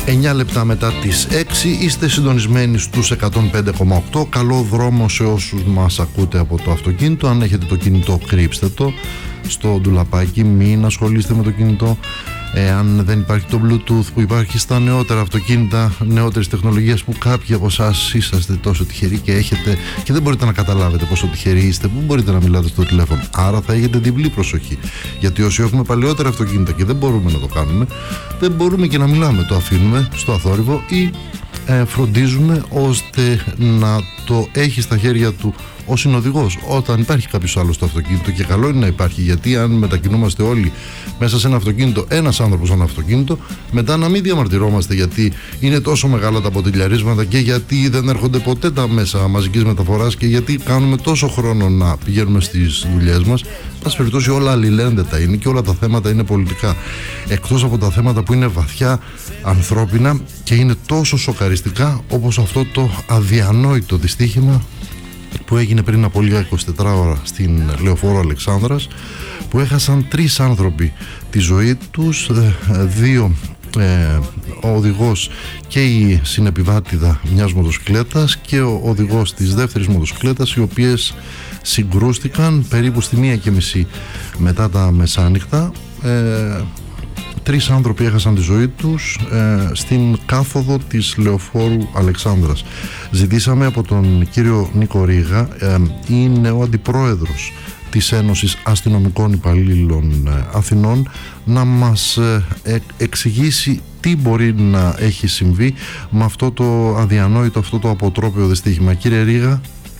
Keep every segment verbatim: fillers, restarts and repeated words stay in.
εννιά λεπτά μετά τις έξι είστε συντονισμένοι στους εκατόν πέντε κόμμα οκτώ. Καλό δρόμο σε όσους μας ακούτε από το αυτοκίνητο. Αν έχετε το κινητό, κρύψτε το στο ντουλαπάκι, μην ασχολείστε με το κινητό. Εάν δεν υπάρχει το Bluetooth που υπάρχει στα νεότερα αυτοκίνητα, νεότερες τεχνολογίες που κάποιοι από εσάς είσαστε τόσο τυχεροί και έχετε και δεν μπορείτε να καταλάβετε πόσο τυχεροί είστε, που μπορείτε να μιλάτε στο τηλέφωνο. Άρα θα έχετε διπλή προσοχή. Γιατί όσοι έχουμε παλαιότερα αυτοκίνητα και δεν μπορούμε να το κάνουμε, δεν μπορούμε και να μιλάμε. Το αφήνουμε στο αθόρυβο ή ε, φροντίζουμε ώστε να το έχει στα χέρια του ο συνοδηγός όταν υπάρχει κάποιος άλλος στο αυτοκίνητο, και καλό είναι να υπάρχει, γιατί αν μετακινούμαστε όλοι μέσα σε ένα αυτοκίνητο, ένας άνθρωπος σε ένα αυτοκίνητο, μετά να μην διαμαρτυρόμαστε γιατί είναι τόσο μεγάλα τα ποτηλιαρίσματα και γιατί δεν έρχονται ποτέ τα μέσα μαζικής μεταφοράς και γιατί κάνουμε τόσο χρόνο να πηγαίνουμε στις δουλειές μας. Ας περιπτώσει, όλα αλληλένδετα είναι και όλα τα θέματα είναι πολιτικά, εκτός από τα θέματα που είναι βαθιά ανθρώπινα και είναι τόσο σοκαριστικά, όπως αυτό το αδιανόητο δυστύχημα που έγινε πριν από λίγα είκοσι τέσσερις ώρα στην Λεωφόρο Αλεξάνδρας, που έχασαν τρεις άνθρωποι τη ζωή τους, δύο ε, ο οδηγός και η συνεπιβάτηδα μιας μοτοσυκλέτας και ο οδηγός της δεύτερης μοτοσυκλέτας, οι οποίες συγκρούστηκαν περίπου στη μία και μισή μετά τα μεσάνυχτα. ε, Τρεις άνθρωποι έχασαν τη ζωή τους ε, στην κάθοδο της Λεωφόρου Αλεξάνδρας. Ζητήσαμε από τον κύριο Νίκο Ρήγα, ε, είναι ο αντιπρόεδρος της Ένωσης Αστυνομικών Υπαλλήλων ε, Αθηνών, να μας ε, ε, εξηγήσει τι μπορεί να έχει συμβεί με αυτό το αδιανόητο, αυτό το αποτρόπαιο δυστύχημα. Κύριε Ρήγα.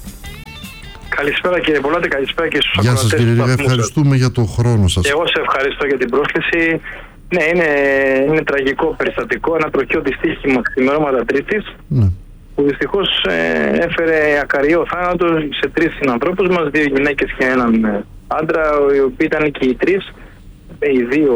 Καλησπέρα κύριε Πολάτη, καλησπέρα και στους ακροατές. Γεια σας κύριε Ρήγα, ευχαριστούμε για τον χρόνο σας. Και εγώ σε ευχαριστώ για την πρόσκληση. Ναι, είναι, είναι τραγικό περιστατικό, ένα τροχαίο δυστύχημα ξημερώματα Τρίτης, ναι, που δυστυχώς ε, έφερε ακαριό θάνατο σε τρεις συνανθρώπους μας, δύο γυναίκες και έναν άντρα, οι οποίοι ήταν και οι τρεις, οι δύο,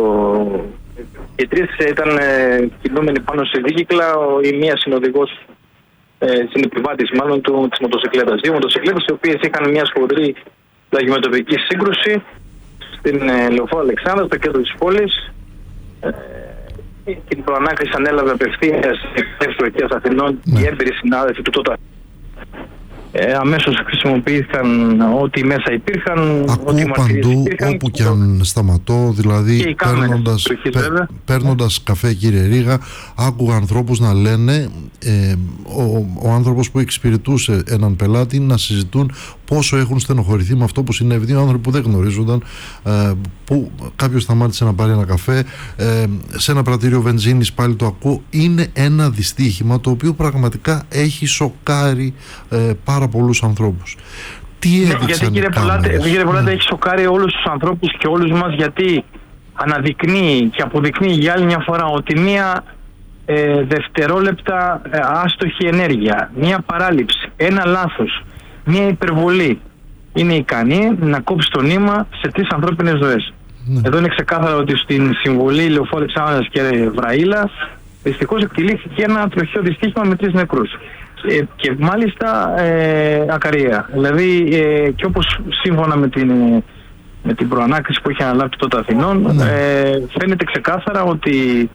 οι τρεις ήταν ε, κινούμενοι πάνω σε δίκυκλα, η μία συνοδηγός, ε, συνεπιβάτης μάλλον του, της μοτοσυκλέτας. Δύο μοτοσυκλέτες οι οποίες είχαν μια σφοδρή λαγιμετωπική σύγκρουση στην ε, Λεωφόρο Αλεξάνδρα, στο κέντρο της πόλης. Ε, την προανάκριση ανέλαβε απευθείας εκ Τροχαίας Αθηνών οι έμπειροι συνάδελφοι του τότε. Ε, αμέσως χρησιμοποιήθηκαν ό,τι μέσα υπήρχαν. Ακούω ό,τι παντού, υπήρχαν, όπου και αν σταματώ, δηλαδή παίρνοντας, πε, παίρνοντας καφέ κύριε Ρήγα, άκουγα ανθρώπους να λένε, ε, ο, ο άνθρωπος που εξυπηρετούσε έναν πελάτη να συζητούν πόσο έχουν στενοχωρηθεί με αυτό που συνέβη. Δύο άνθρωποι που δεν γνωρίζονταν, ε, που κάποιος σταμάτησε να πάρει ένα καφέ ε, σε ένα πρατήριο βενζίνης, πάλι το ακούω. Είναι ένα δυστύχημα το οποίο πραγματικά έχει σοκάρει ε, πάρα πολλούς ανθρώπους. Τι έδειξαν, ναι, γιατί κύριε Πολάτε, κύριε Πολάτε ναι. έχει σοκάρει όλους τους ανθρώπους και όλους μας, γιατί αναδεικνύει και αποδεικνύει για άλλη μια φορά ότι μία ε, δευτερόλεπτα ε, άστοχη ενέργεια, μία παράληψη, ένα λάθος, μία υπερβολή είναι ικανή να κόψει το νήμα σε τρεις ανθρώπινες ζωές. Ναι. Εδώ είναι ξεκάθαρο ότι στην συμβολή Λεωφόρου Αλεξάνδρας και Βραήλα δυστυχώς εκτελήθηκε ένα τροχαίο δυστύχημα με τρεις νεκρούς. Ε, και μάλιστα ε, ακαρία. Δηλαδή ε, και όπως σύμφωνα με την, με την προανάκριση που είχε αναλάβει τότε Αθηνών, ναι. ε, φαίνεται ξεκάθαρα ότι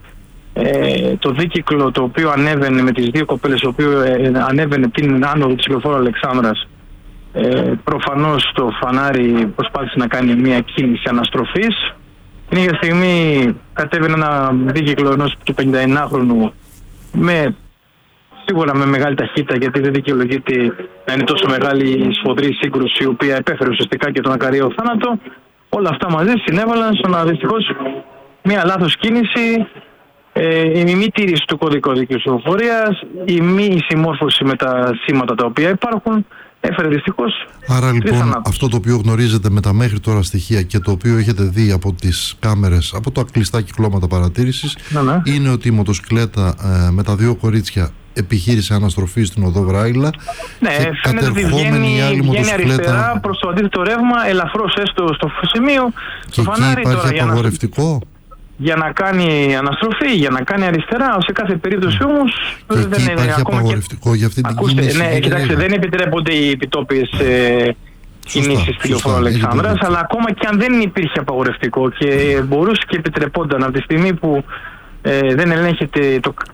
ε, το δίκυκλο το οποίο ανέβαινε με τις δύο κοπέλες, το οποίο ε, ανέβαινε την άνοδο της Λεωφόρου Αλεξάνδρας, ε, προφανώς το φανάρι προσπάθησε να κάνει μια κίνηση αναστροφής. Την ίδια στιγμή κατέβαινε ένα δίκυκλο ενός του πενηνταεννάχρονου με σίγουρα με μεγάλη ταχύτητα, γιατί δεν δικαιολογείται να είναι τόσο μεγάλη η σφοδρή σύγκρουση η οποία επέφερε ουσιαστικά και τον ακαριό θάνατο. Όλα αυτά μαζί συνέβαλαν στο να δυστυχώς μια λάθος κίνηση, ε, η μη τήρηση του κωδικού κυκλοφορίας, η μη συμμόρφωση με τα σήματα τα οποία υπάρχουν, έφερε δυστυχώς. Άρα λοιπόν θανάτους. Αυτό το οποίο γνωρίζετε με τα μέχρι τώρα στοιχεία και το οποίο έχετε δει από τις κάμερες, από τα κλειστά κυκλώματα παρατήρησης, ναι, ναι. είναι ότι η μοτοσυκλέτα ε, με τα δύο κορίτσια επιχείρησε αναστροφή στην οδό Βράηλα, ναι, και κατερχόμενη η άλλη μοτοσυκλέτα αριστερά προς το αντίθετο ρεύμα, ελαφρώς έστω στο σημείο, και στο φανάρι. Εκεί υπάρχει τώρα, απαγορευτικό για να κάνει αναστροφή, για να κάνει αριστερά, σε κάθε περίπτωση mm. όμως και δεν εκεί είναι ακόμα απαγορευτικό και... για αυτή την Ακούστε, κίνηση. Ναι, κοιτάξτε, δεν επιτρέπονται οι επιτόπιες ε, κινήσεις στη Λεωφόρο Αλεξάνδρας, αλλά ακόμα και αν δεν υπήρχε απαγορευτικό και μπορούσε και επιτρεπόταν από τη στιγμή που ε, δεν ελέγχεται το, το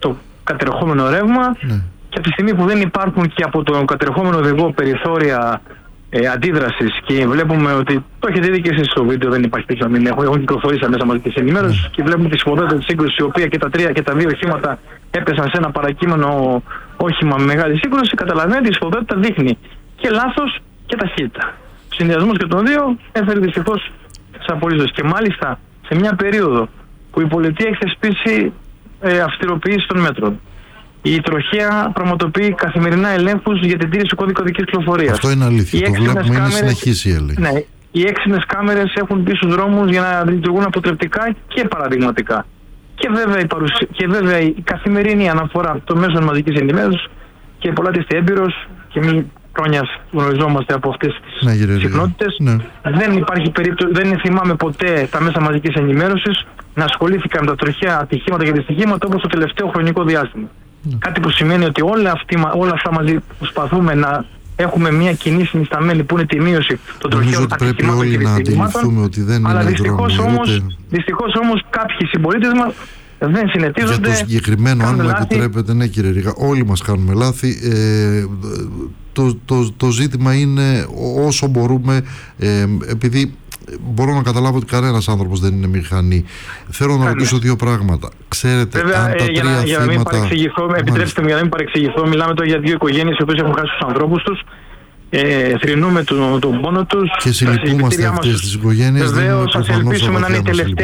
κατερχόμενο ρεύμα, ναι. και από τη στιγμή που δεν υπάρχουν και από τον κατερχόμενο οδηγό περιθώρια ε, αντίδρασης, και βλέπουμε ότι το έχετε δει και εσείς στο βίντεο, δεν υπάρχει τέτοιο μήνυμα. Έχουν κυκλοφορήσει μέσα μαζικής ενημέρωσης, ναι. και βλέπουμε τη σπουδαιότητα της σύγκρουσης, η οποία και τα τρία και τα δύο οχήματα έπεσαν σε ένα παρακείμενο όχημα με μεγάλη σύγκρουση. Καταλαβαίνετε, η σπουδαιότητα δείχνει και λάθος και ταχύτητα. Ο συνδυασμός και των δύο έφερε δυστυχώς σε απολύτως. Και μάλιστα σε μια περίοδο που η πολιτεία έχει θεσπίσει ε, αυστηροποίηση των μέτρων. Η τροχέα πραγματοποιεί καθημερινά ελέγχους για την τήρηση του κώδικα οδικής κυκλοφορίας. Αυτό είναι αλήθεια. Το βλέπουμε, κάμερες, είναι συνεχής η έλεγχη. Ναι, οι έξυπνες κάμερες έχουν μπει στους δρόμους για να λειτουργούν αποτρεπτικά και παραδειγματικά. Και βέβαια η, παρουσία, και βέβαια η καθημερινή αναφορά των μέσων μαζικής ενημέρωσης, και πολλά της έμπειρος και μη χρόνια γνωριζόμαστε από αυτές τις ναι, συχνότητες. Ναι. Δεν υπάρχει περίπτωση, δεν θυμάμαι ποτέ τα μέσα μαζικής ενημέρωσης να ασχολήθηκαν με τα τροχαία ατυχήματα και δυστυχήματα όπως το τελευταίο χρονικό διάστημα. Ναι. Κάτι που σημαίνει ότι όλα, αυτή, όλα αυτά μαζί προσπαθούμε να έχουμε μια κοινή συνισταμένη που είναι τη μείωση των τροχαίων ατυχημάτων και δυστυχημάτων. Ότι δεν αλλά είναι δυστυχώς όμως, ούτε... δυστυχώς όμως κάποιοι συμπολίτες μας δεν συνετίζονται. Για το συγκεκριμένο, αν μου επιτρέπετε, ναι κύριε Ρήγα, όλοι μας κάνουμε λάθη. Ε, το, το, το ζήτημα είναι όσο μπορούμε, ε, επειδή μπορώ να καταλάβω ότι κανένας άνθρωπος δεν είναι μηχανή. Θέλω να ρωτήσω δύο πράγματα. Ξέρετε, βέβαια, αν τα ε, για, τρία να, για να μην θύματα... παρεξηγηθώ, επιτρέψτε μου για να μην παρεξηγηθώ, μιλάμε τώρα για δύο οικογένειες οι οποίες έχουν χάσει τους ανθρώπους τους. Ε, θρηνούμε τον, τον πόνο τους και συλληπούμαστε αυτές τις οικογένειες. Βεβαίως, ας ελπίσουμε να είναι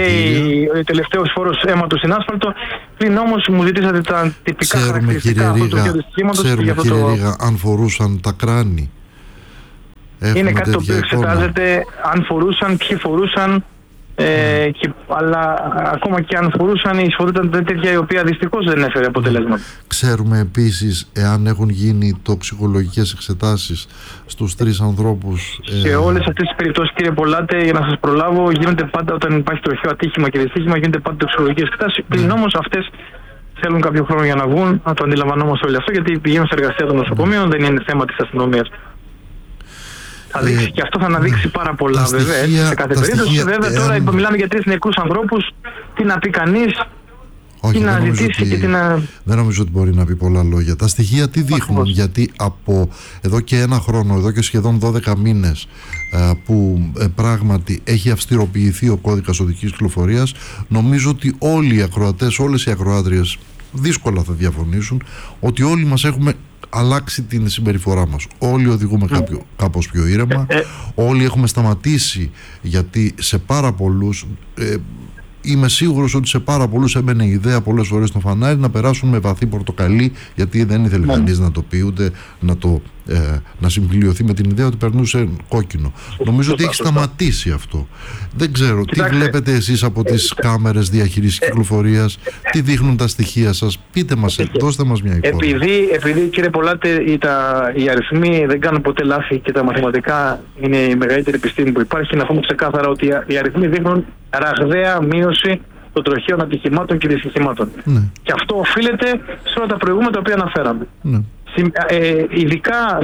ο τελευταίος φόρος αίματος στην άσφαλτο. Πριν όμως μου ζητήσατε τα τυπικά ξέρουμε, χαρακτηριστικά αυτού του δυστυχήματος. Ξέρουμε αυτό κύριε το... Ρήγα, αν φορούσαν τα κράνη. Είναι κάτι το οποίο εξετάζεται, αν φορούσαν, ποιοι φορούσαν. Ε, και, αλλά ακόμα και αν φορούσαν, η σφοδρότητα ήταν τέτοια η οποία δυστυχώς δεν έφερε αποτελέσματα. Ξέρουμε επίσης εάν έχουν γίνει τοξικολογικές εξετάσεις στους τρεις ανθρώπους. Σε ε... όλες αυτές τις περιπτώσεις, κύριε Πολάτε, για να σας προλάβω, γίνονται πάντα όταν υπάρχει τροχαίο ατύχημα και δυστύχημα, γίνονται πάντα τοξικολογικές εξετάσεις. Πλην όμως αυτές θέλουν κάποιο χρόνο για να βγουν, να το αντιλαμβανόμαστε όλοι αυτό, γιατί πηγαίνουν σε εργασία των νοσοκομείων, δεν είναι θέμα της αστυνομίας. Θα δείξει, ε, και αυτό θα αναδείξει πάρα πολλά βέβαια στοιχεία, σε κάθε περίπτωση. Στοιχεία, βέβαια εάν... τώρα μιλάμε για τρεις νεκρούς ανθρώπους. Τι να πει κανείς, όχι, τι να ζητήσει ότι, και τι να... Δεν νομίζω ότι μπορεί να πει πολλά λόγια. Τα στοιχεία τι δείχνουν? Ακριβώς. Γιατί από εδώ και ένα χρόνο, εδώ και σχεδόν δώδεκα μήνες που ε, πράγματι έχει αυστηροποιηθεί ο κώδικας οδικής κυκλοφορίας, νομίζω ότι όλοι οι ακροατές, όλες οι ακροάτριες δύσκολα θα διαφωνήσουν ότι όλοι μας έχουμε αλλάξει την συμπεριφορά μας. Όλοι οδηγούμε mm. κάποιο, κάπως πιο ήρεμα. Ε, ε. Όλοι έχουμε σταματήσει, γιατί σε πάρα πολλούς ε, είμαι σίγουρος ότι σε πάρα πολλούς έμπαινε η ιδέα πολλές φορές στο φανάρι να περάσουν με βαθύ πορτοκαλί, γιατί δεν ήθελε mm. κανείς να το πει, ούτε να, το, ε, να συμπληρωθεί με την ιδέα ότι περνούσε κόκκινο. Σωστά, Νομίζω ότι έχει σταματήσει αυτό. Δεν ξέρω, Κοιτάξτε. τι βλέπετε εσείς από τις ε, κάμερες διαχείρισης ε, κυκλοφορίας, ε, τι δείχνουν τα στοιχεία σας? Πείτε μας, ε, δώστε μας μια εικόνα. Επειδή, επειδή κύριε Πολάτε, τα, οι αριθμοί δεν κάνουν ποτέ λάθη και τα μαθηματικά είναι η μεγαλύτερη επιστήμη που υπάρχει, να πούμε ξεκάθαρα ότι οι αριθμοί δείχνουν ραγδαία μείωση των τροχαίων ατυχημάτων και δυστυχημάτων. Ναι. Και αυτό οφείλεται σε όλα τα προηγούμενα τα οποία αναφέραμε. Ναι. Ε, ειδικά,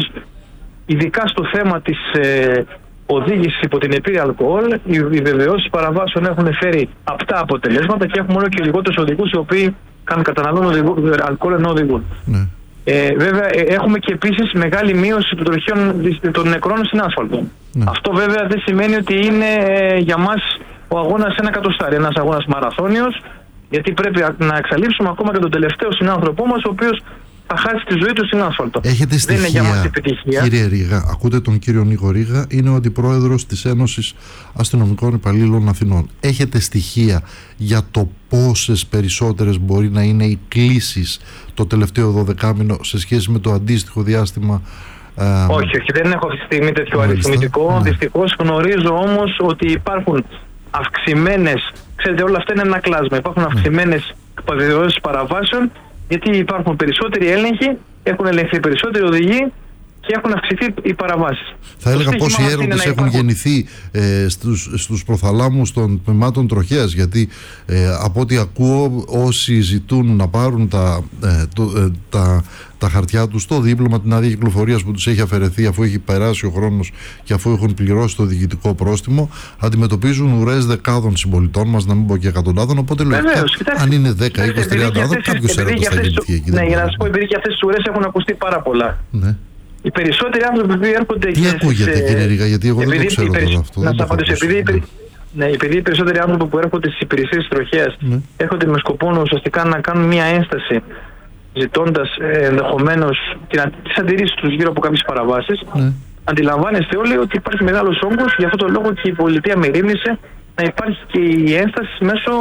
ειδικά στο θέμα της ε, οδήγησης υπό την επίρρεια αλκοόλ, οι, οι βεβαιώσεις παραβάσεων έχουν φέρει απτά αποτελέσματα και έχουμε όλο και λιγότερους οδηγούς οι οποίοι κάνουν καταναλώνουν αλκοόλ ενώ οδηγούν. Ναι. Ε, βέβαια ε, έχουμε και επίσης μεγάλη μείωση των τροχαίων των νεκρών στην άσφαλτο. Ναι. Αυτό βέβαια δεν σημαίνει ότι είναι ε, για μας ο αγώνας ένα εκατοστάρι, ένας αγώνας μαραθώνιος, γιατί πρέπει να εξαλείψουμε ακόμα και τον τελευταίο συνάνθρωπό μας, ο οποίος θα χάσει τη ζωή του στην άσφαλτο. Έχετε στοιχεία, δεν είναι για μας επιτυχία. Κύριε Ρήγα, ακούτε τον κύριο Νίκο Ρήγα, είναι ο αντιπρόεδρος της Ένωσης Αστυνομικών Υπαλλήλων Αθηνών. Έχετε στοιχεία για το πόσες περισσότερες μπορεί να είναι οι κλήσεις το τελευταίο δωδεκάμηνο σε σχέση με το αντίστοιχο διάστημα? Ε, όχι, όχι, δεν έχω αυτή τη στιγμή τέτοιο αριθμητικό. Ναι. Δυστυχώς γνωρίζω όμως ότι υπάρχουν αυξημένες, ξέρετε, όλα αυτά είναι ένα κλάσμα. Υπάρχουν αυξημένες παδιοδόσεις παραβάσεων, γιατί υπάρχουν περισσότεροι έλεγχοι, έχουν ελεγχθεί περισσότεροι οδηγοί και έχουν αυξηθεί οι παραβάσεις. Θα έλεγα πόσοι έρωτες έχουν υπάρχουν... γεννηθεί ε, στους, στους προθαλάμους των τμήματων τροχέας, γιατί ε, από ό,τι ακούω όσοι ζητούν να πάρουν τα, ε, το, ε, τα, τα χαρτιά τους, το δίπλωμα, την άδεια κυκλοφορίας που τους έχει αφαιρεθεί αφού έχει περάσει ο χρόνος και αφού έχουν πληρώσει το διοικητικό πρόστιμο, αντιμετωπίζουν ουρές δεκάδων συμπολιτών μας, να μην πω και εκατοντάδων. Οπότε λογικά, αν είναι δέκα, είκοσι, τριάντα άτομα, κάποιος έρωτας θα γεννηθεί εκεί. Ναι, για να σας πω, επειδή και αυτές τις ουρές έχουν ακουστεί πάρα πολλά. Ναι. Οι περισσότεροι άνθρωποι που έρχονται. Τι ακούγεται, σε... κύριε Ρίγα, γιατί εγώ επειδή δεν το ξέρω περισ... τώρα αυτό. Να σας απαντήσω. Επειδή, ναι, επειδή οι περισσότεροι άνθρωποι που έρχονται στις υπηρεσίες τροχέας ναι. έρχονται με σκοπό ουσιαστικά να κάνουν μια ένσταση, ζητώντας ε, ενδεχομένως τις αντιρρήσεις τους γύρω από κάποιες παραβάσεις. Ναι. Αντιλαμβάνεστε όλοι ότι υπάρχει μεγάλος όγκος, γι' αυτό το λόγο και η πολιτεία μερίμνησε να υπάρχει και η ένσταση μέσω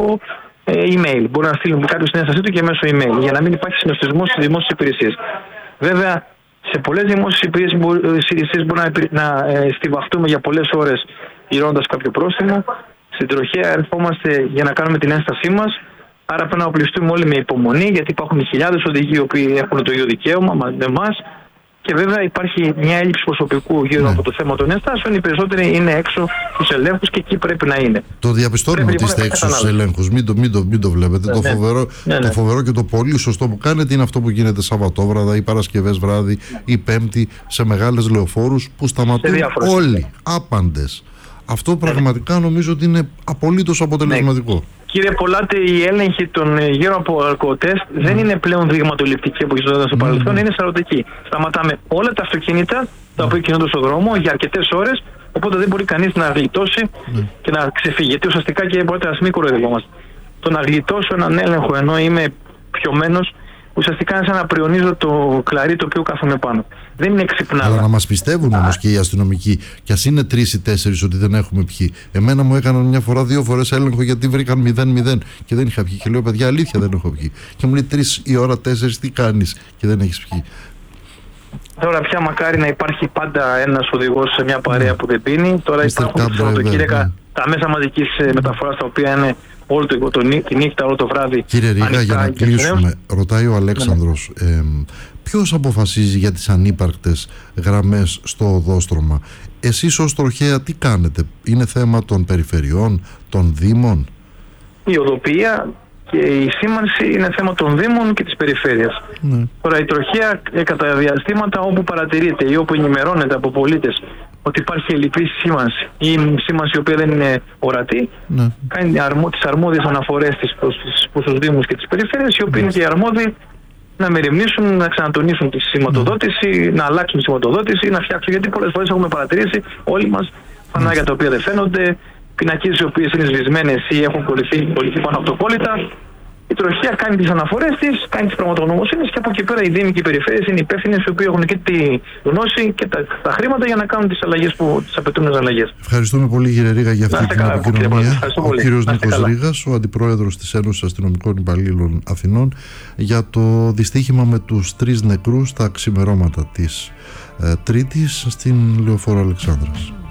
ε, email. Μπορεί να στείλουν κάποιος την ένστασή του και μέσω email, για να μην υπάρχει συνοστισμός στις δημόσιες υπηρεσίες. Βέβαια, σε πολλές δημόσιες υπηρεσίες μπορούμε να, να ε, στιβαχτούμε για πολλές ώρες πληρώνοντας κάποιο πρόστιμο. Στην τροχέα ερχόμαστε για να κάνουμε την ένστασή μας. Άρα πρέπει να οπλιστούμε όλοι με υπομονή, γιατί υπάρχουν χιλιάδες οδηγοί που έχουν το ίδιο δικαίωμα με εμάς. Και βέβαια υπάρχει μια έλλειψη προσωπικού γύρω ναι. από το θέμα των ενστάσεων. Οι περισσότεροι είναι έξω στους ελέγχους και εκεί πρέπει να είναι. Το διαπιστώνουμε ότι είστε έξω στους ελέγχους. Μην το, μην το, μην το βλέπετε. Ναι, το, φοβερό, ναι, ναι. το φοβερό και το πολύ σωστό που κάνετε είναι αυτό που γίνεται Σαββατόβραδα ή Παρασκευές βράδυ ή Πέμπτη σε μεγάλες λεωφόρους που σταματούν όλοι, άπαντες. Αυτό πραγματικά νομίζω ότι είναι απολύτως αποτελεσματικό. Ναι. Κύριε Πολάτε, οι έλεγχοι των γύρω από αλκοοτέστ mm. δεν είναι πλέον δειγματοληπτικοί όπως γινόταν στο παρελθόν, mm. είναι σαρωτικοί. Σταματάμε όλα τα αυτοκίνητα τα οποία κινούνται στον δρόμο για αρκετές ώρες, οπότε δεν μπορεί κανείς να γλιτώσει mm. και να ξεφύγει. Γιατί ουσιαστικά, κύριε Πολάτε, ας μην κοροϊδευόμαστε. Το να γλιτώσω έναν έλεγχο ενώ είμαι πιωμένος, ουσιαστικά είναι σαν να πριονίζω το κλαρί το οποίο κάθομαι πάνω. Δεν είναι ξυπνάδα. Αλλά να μας πιστεύουν όμως και οι αστυνομικοί, κι ας είναι τρεις ή τέσσερις, ότι δεν έχουμε πιει. Εμένα μου έκαναν μια φορά, δύο φορές έλεγχο γιατί βρήκαν μηδέν μηδέν και δεν είχα πιει. Και λέω, παιδιά, αλήθεια δεν έχω πιει. Και μου λέει τρεις η ώρα, τέσσερις, τι κάνεις και δεν έχεις πιει. Τώρα πια μακάρι να υπάρχει πάντα ένας οδηγός σε μια παρέα που δεν πίνει. Τώρα Mister υπάρχουν Σαββατοκύριακα τα μέσα μαζικής μεταφοράς, τα οποία είναι όλο το, το, τη νύχτα, όλο το βράδυ. Κύριε Ρίγα, για να κλείσουμε, ρωτάει ο Αλέξανδρος, ναι. ε, ποιος αποφασίζει για τις ανύπαρκτες γραμμές στο οδόστρωμα? Εσείς ως τροχέα τι κάνετε? Είναι θέμα των περιφερειών, των δήμων? Η οδοποιία και η σήμανση είναι θέμα των δήμων και της περιφέρειας. Ναι. Τώρα η τροχέα ε, κατά διαστήματα όπου παρατηρείται ή όπου ενημερώνεται από πολίτες ότι υπάρχει ελλειπής σήμανση ή σήμανση η οποία δεν είναι ορατή, ναι. κάνει αρμο, τις αρμόδιες αναφορές της προς, προς τους δήμους και τις περιφέρειες, οι οποίοι ναι. είναι και οι αρμόδιοι να μεριμνήσουν, να ξανατονίσουν τη σηματοδότηση, ναι. να αλλάξουν τη σηματοδότηση, να φτιάξουν. Γιατί πολλές φορές έχουμε παρατηρήσει όλοι μας φανάρια τα οποία δεν φαίνονται, πινακίδες οι οποίες είναι σβησμένες ή έχουν κολληθεί πάνω από το κόλλητα. Η τροχέα κάνει τις αναφορές της, κάνει τις πραγματογνωμοσύνες και από εκεί πέρα οι δήμοι και οι περιφέρειες είναι υπεύθυνες, οι οποίοι έχουν και τη γνώση και τα, τα χρήματα για να κάνουν τις αλλαγές που τις απαιτούμενες αλλαγές. Ευχαριστούμε πολύ, κύριε Ρίγα, για αυτή την επικοινωνία. Ο κύριος Νίκος Ρίγας, ο αντιπρόεδρος της Ένωσης Αστυνομικών Υπαλλήλων Αθηνών, για το δυστύχημα με τους τρεις νεκρούς τα ξημερώματα της ε, Τρίτης στην Λεωφόρο Αλεξάνδρας.